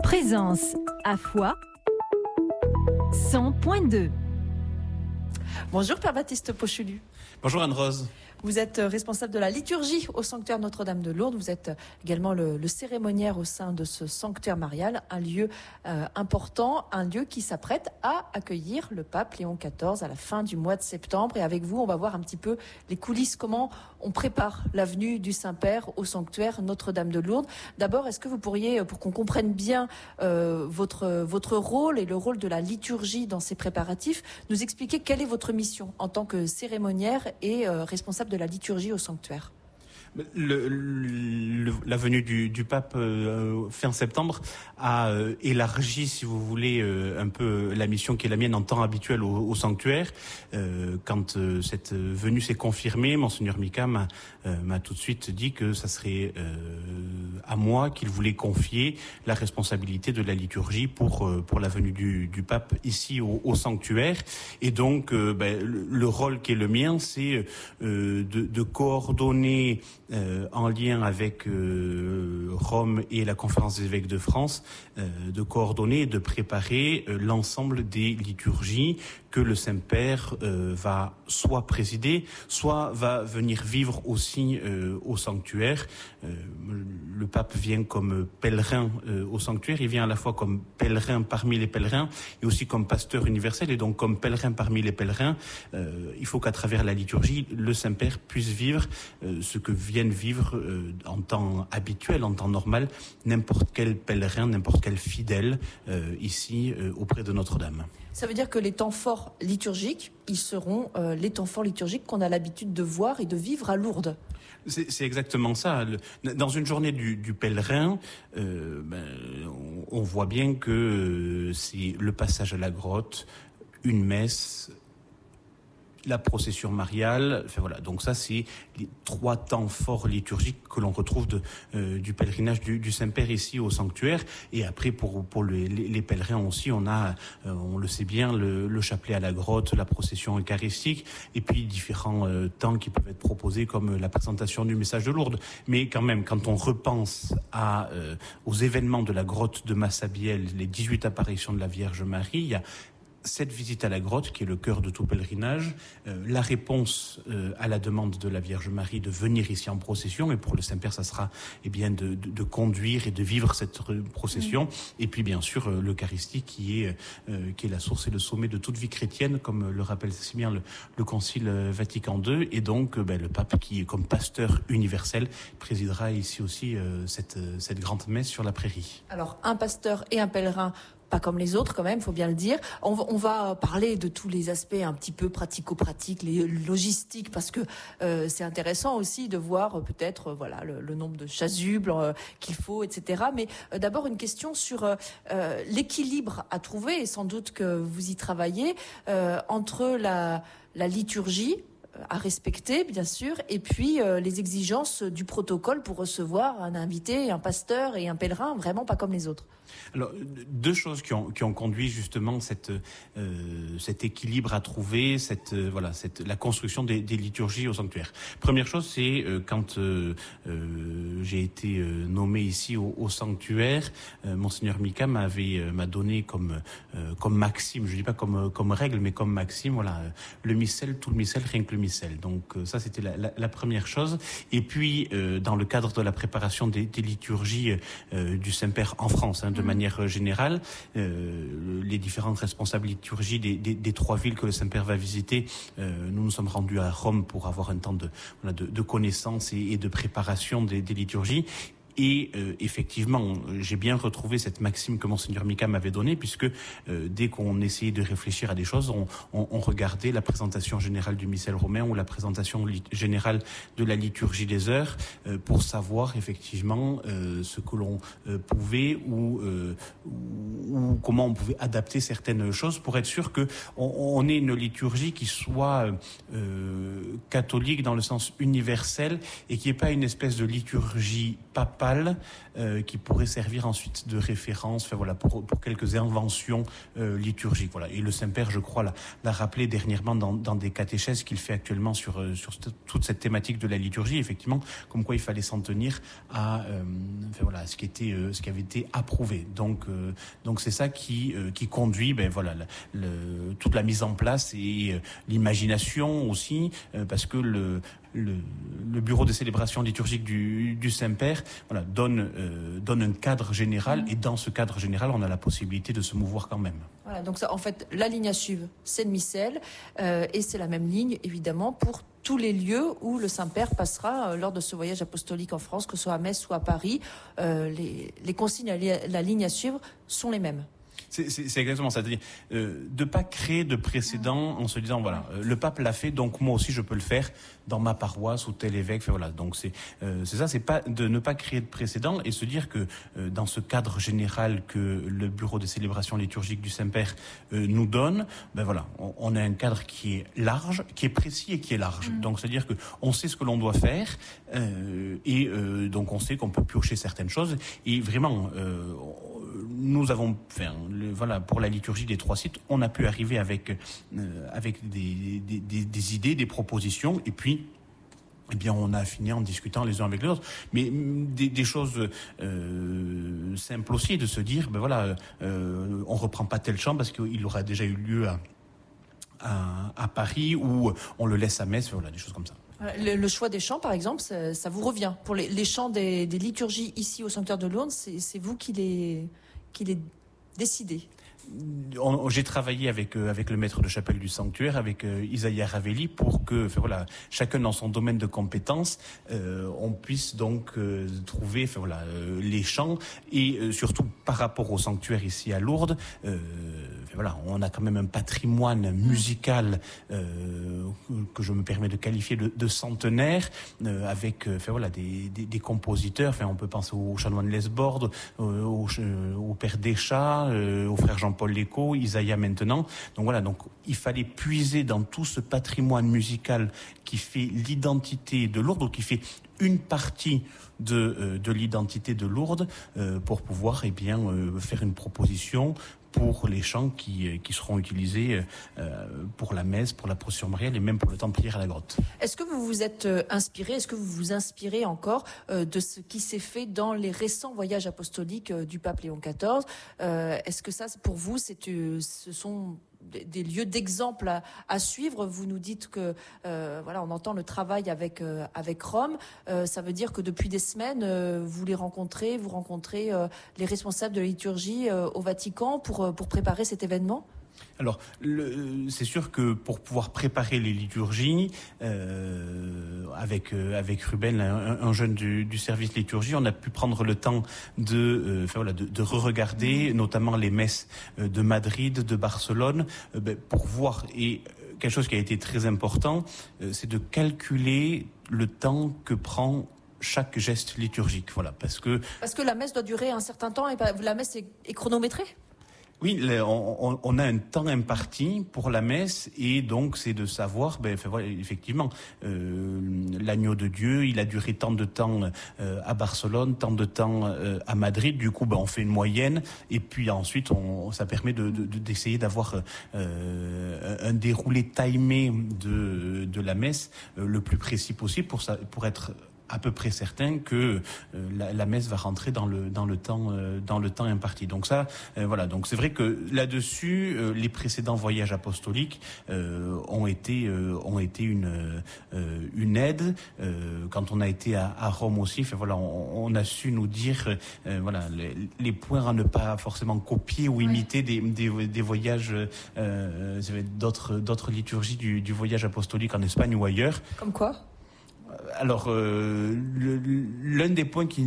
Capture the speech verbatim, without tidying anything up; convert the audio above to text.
Présence à Foix cent point deux. Bonjour Père Baptiste Pochelu. Bonjour Anne-Rose. Vous êtes responsable de la liturgie au sanctuaire Notre-Dame de Lourdes. Vous êtes également le, le cérémoniaire au sein de ce sanctuaire marial, un lieu euh, important, un lieu qui s'apprête à accueillir le pape Léon quatorze à la fin du mois de septembre. Et avec vous, on va voir un petit peu les coulisses, comment on prépare la venue du Saint-Père au sanctuaire Notre-Dame de Lourdes. D'abord, est-ce que vous pourriez, pour qu'on comprenne bien euh, votre, votre rôle et le rôle de la liturgie dans ces préparatifs, nous expliquer quelle est votre mission en tant que cérémoniaire et euh, responsable de la liturgie au sanctuaire? Le, le, la venue du, du pape euh, fin septembre a euh, élargi, si vous voulez, euh, un peu la mission qui est la mienne en temps habituel au, au sanctuaire. Euh, quand euh, cette venue s'est confirmée, Monseigneur Mika m'a, euh, m'a tout de suite dit que ça serait euh, à moi qu'il voulait confier la responsabilité de la liturgie pour euh, pour la venue du, du pape ici au, au sanctuaire. Et donc, euh, ben, le, le rôle qui est le mien, c'est euh, de, de coordonner Euh, en lien avec euh, Rome et la Conférence des évêques de France, euh, de coordonner et de préparer euh, l'ensemble des liturgies que le Saint-Père euh, va soit présider, soit va venir vivre aussi euh, au sanctuaire. Euh, le pape vient comme pèlerin euh, au sanctuaire, il vient à la fois comme pèlerin parmi les pèlerins et aussi comme pasteur universel, et donc comme pèlerin parmi les pèlerins. Euh, il faut qu'à travers la liturgie, le Saint-Père puisse vivre euh, ce que viennent vivre euh, en temps habituel, en temps normal, n'importe quel pèlerin, n'importe quel fidèle euh, ici euh, auprès de Notre-Dame. Ça veut dire que les temps forts liturgiques, ils seront euh, les temps forts liturgiques qu'on a l'habitude de voir et de vivre à Lourdes. C'est, c'est exactement ça. Le, dans une journée du, du pèlerin, euh, ben, on, on voit bien que euh, c'est le passage à la grotte, une messe, la procession mariale, enfin voilà. Donc ça, c'est les trois temps forts liturgiques que l'on retrouve de, euh, du pèlerinage du, du Saint-Père ici au sanctuaire. Et après, pour pour les, les pèlerins aussi, on a, euh, on le sait bien, le, le chapelet à la grotte, la procession eucharistique, et puis différents euh, temps qui peuvent être proposés comme la présentation du message de Lourdes. Mais quand même, quand on repense à euh, aux événements de la grotte de Massabielle, les dix-huit apparitions de la Vierge Marie, il y a cette visite à la grotte, qui est le cœur de tout pèlerinage, euh, la réponse euh, à la demande de la Vierge Marie de venir ici en procession, et pour le Saint-Père, ça sera eh bien de, de, de conduire et de vivre cette procession, mmh. et puis bien sûr euh, l'Eucharistie qui est euh, qui est la source et le sommet de toute vie chrétienne, comme le rappelle si bien le, le Concile Vatican deux, et donc euh, ben, le pape qui, comme pasteur universel, présidera ici aussi euh, cette cette grande messe sur la prairie. Alors un pasteur et un pèlerin, pas comme les autres quand même, faut bien le dire. On va, on va parler de tous les aspects un petit peu pratico-pratiques, les logistiques, parce que euh, c'est intéressant aussi de voir euh, peut-être euh, voilà le, le nombre de chasubles euh, qu'il faut, et cetera. Mais euh, d'abord une question sur euh, euh, l'équilibre à trouver, et sans doute que vous y travaillez, euh, entre la, la liturgie à respecter, bien sûr, et puis euh, les exigences du protocole pour recevoir un invité, un pasteur et un pèlerin, vraiment pas comme les autres. Alors, deux choses qui ont, qui ont conduit justement cette, euh, cet équilibre à trouver, cette, euh, voilà, cette, la construction des, des liturgies au sanctuaire. Première chose, c'est euh, quand euh, euh, j'ai été euh, nommé ici au, au sanctuaire, euh, Monseigneur Mika m'avait euh, m'a donné comme euh, comme maxime, je dis pas comme comme règle, mais comme maxime, voilà, euh, le missel, tout le missel, rien que le missel. Donc euh, ça, c'était la, la, la première chose. Et puis, euh, dans le cadre de la préparation des, des liturgies euh, du Saint-Père en France, hein, de manière générale, euh, les différentes responsables liturgies des, des, des trois villes que le Saint-Père va visiter, euh, nous nous sommes rendus à Rome pour avoir un temps de, voilà, de, de connaissance et, et de préparation des, des liturgies. Et euh, effectivement, j'ai bien retrouvé cette maxime que Monseigneur Mika m'avait donnée, puisque euh, dès qu'on essayait de réfléchir à des choses, on, on, on regardait la présentation générale du missel romain ou la présentation li- générale de la liturgie des heures euh, pour savoir effectivement euh, ce que l'on euh, pouvait ou, euh, ou, ou comment on pouvait adapter certaines choses pour être sûr que on, on ait une liturgie qui soit euh, catholique dans le sens universel et qui n'est pas une espèce de liturgie papale principal euh, qui pourrait servir ensuite de référence, enfin voilà, pour, pour quelques inventions euh, liturgiques. Voilà. Et le Saint-Père, je crois, l'a, l'a rappelé dernièrement dans, dans des catéchèses qu'il fait actuellement sur, euh, sur st- toute cette thématique de la liturgie, effectivement, comme quoi il fallait s'en tenir à, euh, enfin voilà, ce qui était, euh, ce qui avait été approuvé. Donc, euh, donc c'est ça qui, euh, qui conduit, ben voilà, le, le, toute la mise en place et euh, l'imagination aussi, euh, parce que le Le, le bureau de célébration liturgique du, du Saint-Père voilà, donne, euh, donne un cadre général, et dans ce cadre général, on a la possibilité de se mouvoir quand même. Voilà, donc ça, en fait, la ligne à suivre, c'est le missel, euh, et c'est la même ligne, évidemment, pour tous les lieux où le Saint-Père passera euh, lors de ce voyage apostolique en France, que ce soit à Metz ou à Paris. Euh, les, les consignes, la, la ligne à suivre sont les mêmes. C'est, c'est, c'est exactement ça. C'est-à-dire euh, de pas créer de précédent en se disant voilà, euh, le pape l'a fait, donc moi aussi je peux le faire dans ma paroisse ou tel évêque. Fait, voilà. Donc c'est euh, c'est ça, c'est pas de ne pas créer de précédent et se dire que euh, dans ce cadre général que le bureau de célébration liturgique du Saint-Père euh, nous donne, ben voilà, on, on a un cadre qui est large, qui est précis et qui est large. Mmh. Donc c'est-à-dire que on sait ce que l'on doit faire euh, et euh, donc on sait qu'on peut piocher certaines choses et vraiment euh, nous avons fait le, voilà, pour la liturgie des trois sites, on a pu arriver avec, euh, avec des, des, des, des idées, des propositions, et puis eh bien, on a fini en discutant les uns avec les autres. Mais des, des choses euh, simples aussi, de se dire, ben voilà, euh, on reprend pas tel chant parce qu'il aura déjà eu lieu à, à, à Paris, ou on le laisse à Metz, voilà, des choses comme ça. Le, le choix des chants, par exemple, ça, ça vous revient. Pour les, les chants des, des liturgies ici au Sanctuaire de Lourdes, c'est, c'est vous qui les, qui les décidez. On, j'ai travaillé avec euh, avec le maître de chapelle du sanctuaire, avec euh, Isaïa Ravelli, pour que enfin, voilà, chacun dans son domaine de compétences, euh, on puisse donc euh, trouver enfin, voilà, euh, les chants, et euh, surtout par rapport au sanctuaire ici à Lourdes, euh, enfin, voilà, on a quand même un patrimoine musical euh, que je me permets de qualifier de, de centenaire, euh, avec enfin, voilà, des, des, des compositeurs. Enfin, on peut penser au chanoine Lesborde, euh, au, au père Deschat, euh, au frère Jean Paul Léco, Isaïa maintenant. Donc voilà, donc il fallait puiser dans tout ce patrimoine musical qui fait l'identité de Lourdes, ou qui fait une partie de, euh, de l'identité de Lourdes, euh, pour pouvoir eh bien, euh, faire une proposition pour les chants qui, qui seront utilisés euh, pour la messe, pour la procession mariale et même pour le templier à la grotte. Est-ce que vous vous êtes inspiré, est-ce que vous vous inspirez encore euh, de ce qui s'est fait dans les récents voyages apostoliques euh, du pape Léon quatorze? euh, Est-ce que ça, pour vous, c'est, euh, ce sont des lieux d'exemple à, à suivre? Vous nous dites que euh, voilà, on entend le travail avec euh, avec Rome. Euh, ça veut dire que depuis des semaines, euh, vous les rencontrez, vous rencontrez euh, les responsables de la liturgie euh, au Vatican pour euh, pour préparer cet événement. Alors, le, c'est sûr que pour pouvoir préparer les liturgies, euh, avec euh, avec Ruben, un, un jeune du, du service liturgie, on a pu prendre le temps de, euh, enfin, voilà, de, de re-regarder, notamment les messes de Madrid, de Barcelone, euh, ben, pour voir. Et quelque chose qui a été très important, euh, c'est de calculer le temps que prend chaque geste liturgique. Voilà, parce que parce que la messe doit durer un certain temps et la messe est, est chronométrée. Oui, on, on a un temps imparti pour la messe, et donc c'est de savoir, ben, effectivement, euh, l'agneau de Dieu, il a duré tant de temps euh, à Barcelone, tant de temps euh, à Madrid. Du coup, ben, on fait une moyenne, et puis ensuite, on, ça permet de, de, d'essayer d'avoir euh, un déroulé timé de, de la messe euh, le plus précis possible pour, ça, pour être à peu près certain que euh, la, la messe va rentrer dans le dans le temps euh, dans le temps imparti. Donc ça, euh, voilà. Donc c'est vrai que là-dessus, euh, les précédents voyages apostoliques euh, ont été euh, ont été une euh, une aide. Euh, quand on a été à, à Rome aussi, enfin, voilà, on, on a su nous dire euh, voilà les, les points à ne pas forcément copier ou imiter des, des des voyages euh, d'autres d'autres liturgies du, du voyage apostolique en Espagne ou ailleurs. Comme quoi? Alors, euh, le, l'un des points qui